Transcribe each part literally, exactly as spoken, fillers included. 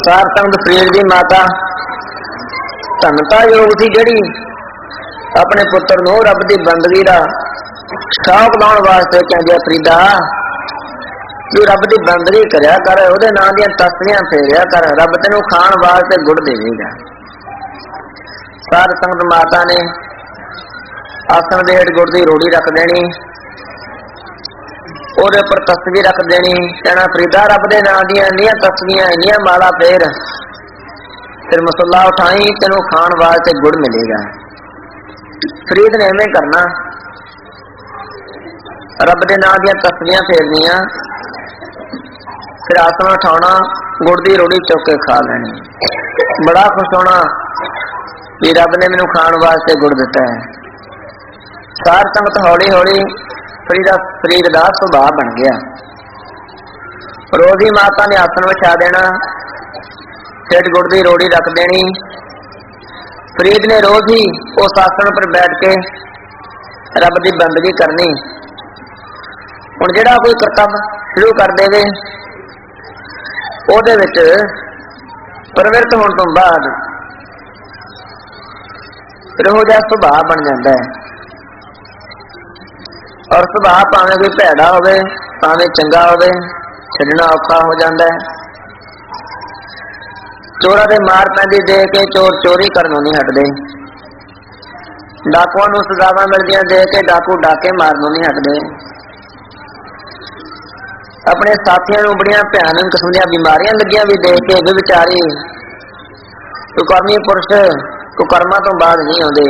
सार तंग फरीद दी माता धनता योग थी जिहड़ी अपने पुत्र नूं रब दी बंदगी दा शौक लाउण वास्ते कहंदी फरीदा तू रब दी बंदगी करया कर, उहदे नां दी तस्वीरां फेरिया कर, रब तैनूं खाण वास्ते गुड़ देवेगा। सार संगत माता ने आसन दे हेठ गुड़ दी रोड़ी रख देनी, ਉਹਦੇ ਉੱਪਰ ਤਸਵੀਰ रख देनी, कहना फरीदा रब दे नां ਦੀਆਂ ਇੰਨੀਆਂ ਤਸਵੀਰਾਂ ਇੰਨੀਆਂ ਮਾਲਾ ਫੇਰ फिर मसला उठाई तेनों खाण वास्ते गुड़ मिलेगा। फरीद ने इवें करना, रब दे नां ਦੀਆਂ तस्वीरां फेरनियां, फिर आसन उठाना, गुड़ दी रोटी चुक के खा लेनी, बड़ा खुश होना कि रब ने मैनूं खाण वास्ते गुड़ दिता है। सार संगत हौली हौली फरीदा फरीद का सुभाव बन गया। रोज ही माता ने आसन विछा देना, फिर गुड़ की रोटी रख देनी, फरीद ने रोज ही उस आसन पर बैठ के रब की बंदगी करनी। हुण जिहड़ा कोई करतब शुरू कर देवे उहदे विच प्रवृत्त होने तो बाद इहो जिहा सुभाव बन जाता है, और सुभाव भावें कोई भैड़ा होवे भावें चंगा होवे छड्डना औखा हो जाता है। चोरा दे मार पैंदी देख के चोर चोरी करनों नहीं हटदे, डाकुआं नूं सजावां मिलदियां देख के डाकू डाके मारनों नहीं हटदे, अपने साथियों नूं बड़ियां भयानक किस्म दीयां बीमारियां लगियां भी देख के बेचारी कुकर्मी पुरुष कुकर्मा तो बाद नहीं आउंदे,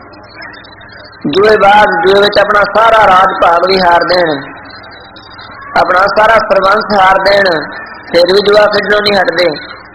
जुएबाज जुए विच अपना सारा राज भाग भी हार देण, अपना सारा सरबंस हार देण, फिर भी जुआ खेडणों नहीं हटदे।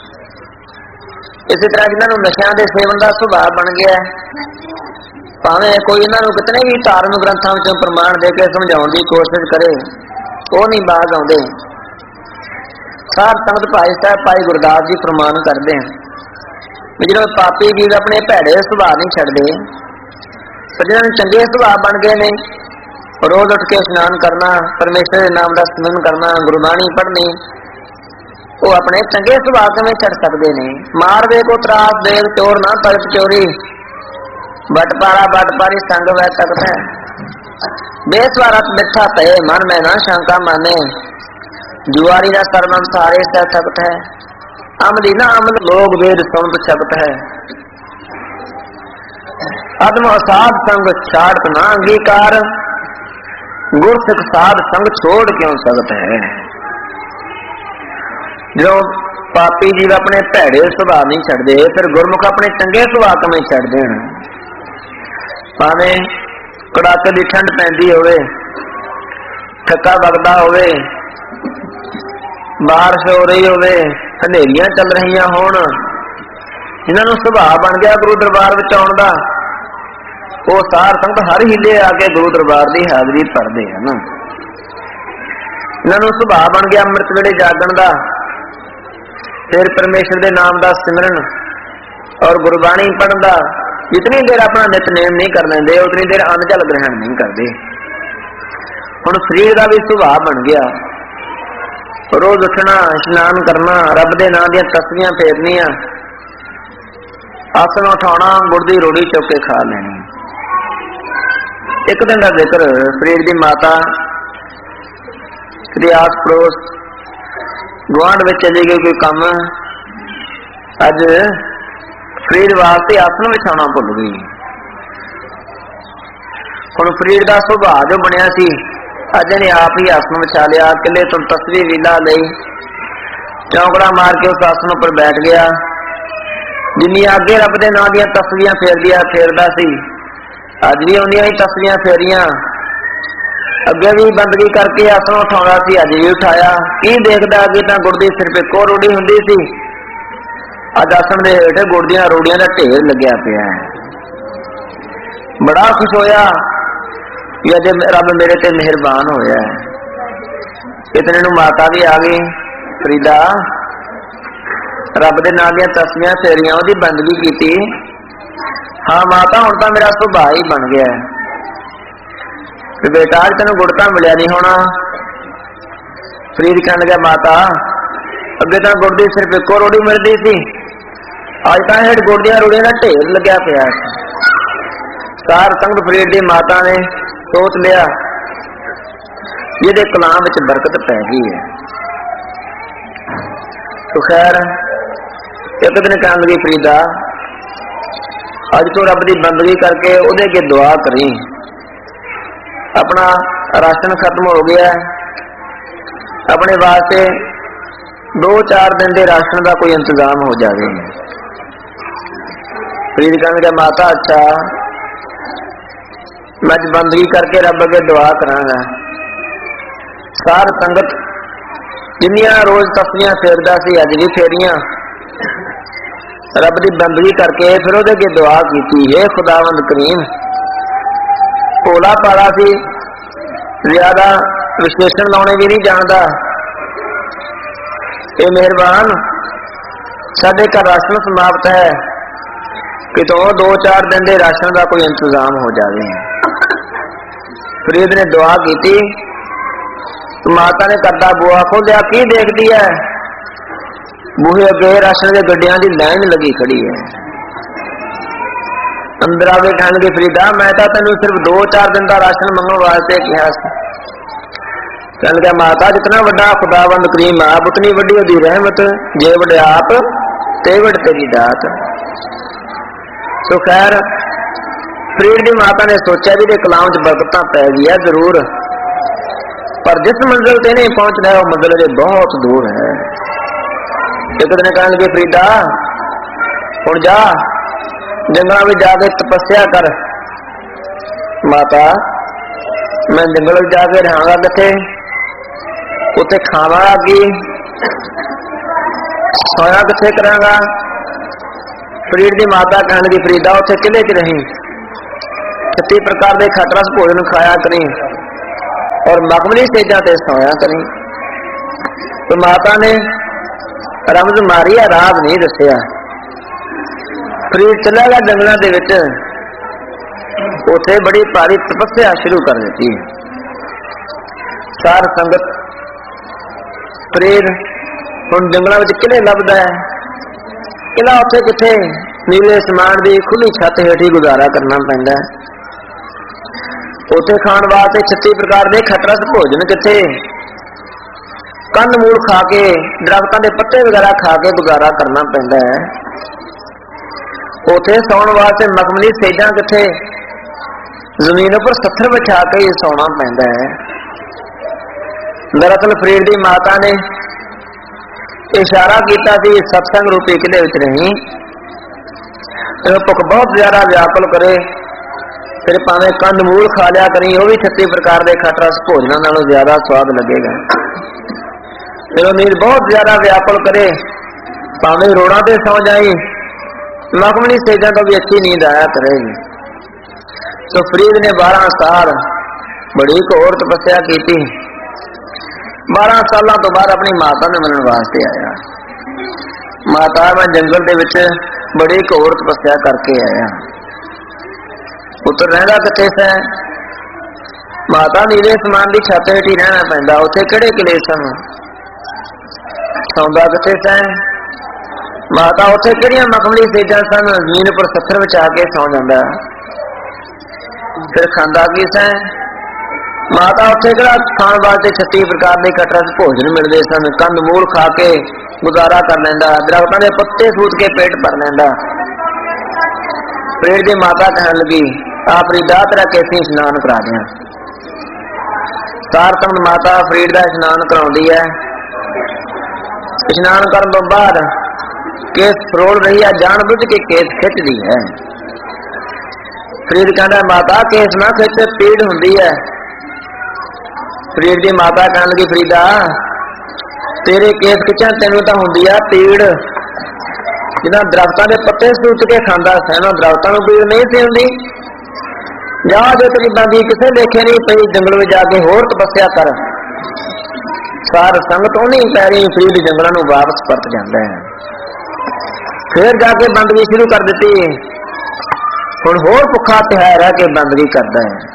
इसी तरह जिन्होंने नशा के सेवन का सुभाव बन गया, भावें कोई इन्होंने कितने भी धार्मिक ग्रंथों में प्रमाण दे के समझाने की कोशिश करे वो नहीं बाज आते। सार संगत भाई साहब भाई गुरदास जी प्रमाण करते हैं जो पापी जीव अपने भैड़े सुभाव नहीं छड्डदे, पर जिन्होंने चंगे सुभाव बन गए ने, रोज उठ के स्नान करना, परमेश्वर के नाम का सिमरन करना, गुरबाणी पढ़नी, वो अपने चंगे सुभाव किवें छड्ड सकदे ने। मार वे को त्रास देव चोर ना तलत चोरी, बट पारा बट पारी संग वह तकत है, बेसवारत मिठा तय मन में ना शंका माने, जुआरी ना सरमन सारे सह सकत है, अमदी ना अमद लोग वेद सुनत छकत है, अदम असाध संग छाड़त ना अंगीकार, गुर सिख साध संग छोड़ क्यों सकत है। जो पापी जीव अपने भैड़े सुभाव नहीं छड्डदे, फिर गुरमुख अपने चंगे सुभाव किवें छड्ड देण। भावें कड़ाके दी ठंड पैंदी होवे, ठक्का वगदा होवे, बारिश हो रही होवे, हनेरियां चल रही होण, इन्हां नूं सुभाव बन गया गुरु दरबार विच आउण दा, वो सार संगत हर हीले आके गुरु दरबार की हाजरी भरते हैं ना। इन्होंने सुभाव बन गया अमृत वेले जागण का, फिर परमेश्वर के नाम का सिमरन और गुरबाणी पढ़न का। जितनी देर अपना नितनेम नहीं कर लेंदे उतनी देर अन्न जल ग्रहण नहीं करते। हुण शरीर का भी सुभाव बन गया, रोज उठना स्नान करना, रब के नाम दी तस्वीरां फेरनियां, आसन उठाना, गुड़ की रोटी चुक के खा लेनी। एक दिन का जिक्र, फरीद की माता किसी आस पड़ोस गुआढ़ में चली गई कोई काम, अज फरीद वास्ते आसन बिछाना भुल गई। हुण फरीद का सुभाव जो बनया सी, अज ने आप ही आसन बिछा लिया, किले तो तस्वीर भी ला ली, चौंकड़ा मार के उस आसन पर बैठ गया। जिन्नी अगे रब के नां दी तस्वीरां फेरदिया फेरदा सी, अज भी उन्नियां ही तस्वीरां फेरियां, अगे भी बंदगी करके आसन उठाउंदा सी, अज भी उठाया। की देखदा अगे तां गुड़ दी सिर्फ इक्को रोटी हुंदी सी, अज आसन दे हेठ गुड़ दीयां रोटियां दा ढेर लग्या पिया है। बड़ा खुश होया कि अज रब मेरे ते मेहरबान होया है। इतने नूं माता भी आ गई, फरीदा रब दे नाम दी तस्वीरां फेरियां, ओहदी बंदगी कीती। हाँ माता हुण तां मेरा सुभाव ही बन गया है। बेटा अज तेन गुड़ तां मिलिया नहीं होना। फरीद कहन लगा माता अगे तो गुड़ की सिर्फ एको रोड़ी मिलती सी, अज तो हेठ गुड़ दियां रोड़ियां का ढेर लग्या पिया। सार संगत फरीद की माता ने सोच लिया जिहदे कलाम विच बरकत पै गई है। तो खैर एक दिन कहन लगी, फरीदा अज तो रब की बंदगी करके उहदे अगे दुआ करी, अपना राशन खत्म हो गया, अपने वास्ते दो चार दिन के राशन का कोई इंतजाम हो जाए। फरीद कहने लगा, माता अच्छा मैं अज बंदगी करके रब अगे दुआ करांगा। सार संगत जिन्नियां रोज तस्वीर फेरदा सी अज भी फेरियां, रब की बंदगी करके फिर उहदे अगे दुआ की, हे खुदावंद करीम, भोला पाला सी, ज्यादा विशेषण लाने भी नहीं जानता, ये मेहरबान साडे घर राशन समाप्त है, कितों दो चार दिन के राशन का कोई इंतजाम हो जाए। फरीद ने दुआ की, माता ने करदा बुआ खोलिया, की देखती है, बूहे अगे राशन के गड्डियां की लाइन लगी खड़ी है। अंदर आके कहन लगे, फरीदा मैं तो तेन सिर्फ दो चार दिन का राशन मंगने वास्ते कहा। कहन लगा, माता जितना वड्डा खुदावंद करीम आप उतनी वड्डी उहदी रहमत, जे वड्डे आप ते वड तेरी दात। तो खैर फरीद की माता ने सोचा भी कलाम च बरकत पै गई है जरूर, पर जिस मंजिल ते नहीं पहुंचना है वह मंजिल अजे बहुत दूर है। एक दिन कहन लगे, फरीदा हुण जा जंगलों में जाके तपस्या कर। माता मैं जंगल में जाके रहांगा किथे, उत्थे खावांगा की, सोया किथे करांगा। फरीद की माता कहन लगी, फरीदा उत्थे किले च रही, छत्ती प्रकार के खटरस भोजन खाया करी और मखमली सेजा ते सोया करी। तो माता ने रमज मारी, राज नहीं दसिया। फरीद चला गया जंगलों के विच, उथे बड़ी भारी तपस्या शुरू कर दी। सार संगत फरीद हुण जंगलों में किले लभदा है, किला उत्थे किथे, नीले आसमान की खुली छत हेठ ही गुजारा करना पैंदा है। उत्थे खाण वास्ते छत्ती प्रकार के खटरस भोजन किथे, कंद मूल खा के दरख्तों के पत्ते वगैरह खा के गुजारा करना पैंदा है। उत्थे सौण वास्ते मखमली सेजा किथे, जमीन पर सत्थर बिछा के ही सौना पैंदा है। दरअसल फरीद की माता ने इशारा किया कि सत्संग रूपी किले विच नहीं, भुख बहुत ज्यादा व्याकुल करे, फिर भावें कंद मूल खा लिया करी, वह भी छत्ती प्रकार के खटरस भोजनों नालों ज्यादा स्वाद लगेगा। फिर नींद बहुत ज्यादा व्याकुल करे, भावें रोड़ा ते सौ जाई, मखमली सेजा तो भी अच्छी नींद आया करेगी। तो फरीद ने बारह साल बड़ी घोर तपस्या की। बारह साल तो बाद अपनी माता ने मिलने वास्ते आया। माता मैं जंगल के विच बड़ी घोर तपस्या करके आया। पुत्र रहंदा किथे सै, माता नीले आसमान की छत हेठ ही रहना पैंदा, उत्थे किहड़े किले सन, सौंदा किथे सै। माता उत्थे किहड़ियां मखमली सेजां सन, जमीन पर सत्थर विछा के सौ जांदा, फिर खांदा की सै। माता उत्थे किहड़ा खाण वास्ते छत्ती प्रकार के कटरस भोजन मिलते सन, कंद मूल खा के गुजारा कर लैंदा, दरख्तों के पत्ते सूत के पेट भर लैंदा। फरीद की माता कहन लगी, आ फरीदा तेरा कैसी स्नान करा दियां। सार संगत माता फरीद का स्नान कराउंदी है। स्नान करन तो बाद केस फरोल रही है, जान बुझ के केस खिंचदी है। फरीद कहता, माता केस ना खिंच, पीड़ हुंदी है। फरीद की माता कहन लगी, फरीदा तेरे केस खिंचण तेनों तो हुंदी आ पीड़, जिदा दरख्तों के पत्ते सूत के खांदा सैना दरख्तों को पीड़ नहीं सी हुंदी। जा जो तेरी बंदी किसे देखे नहीं पई, जंगल में जाके होर तपस्या कर। सार संगत उन्हीं पैरी फरीद जंगलों में वापस परत जाता है। फिर जाके बंदगी शुरू कर दी। हुण होर भुखा तिहार है कि बंदगी करता है।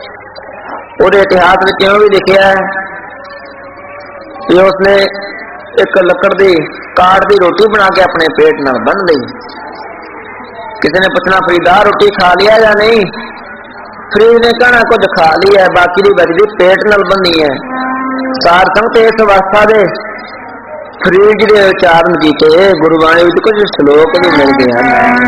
वो इतिहास में क्यों भी लिखा है कि उसने एक लकड़ दी काठ दी रोटी बना के अपने पेट नाल बन ली। किसी ने पूछना फरीदा रोटी खा लिया या नहीं, फरीद ने कहना कुछ खा लिया, बाकी दी बचदी पेट नाल बनी है। सार संगत इस अवस्था दे फरीद जी दे उच्चारण कीते गुरबाणी विच कुछ श्लोक भी मिलदे हैं।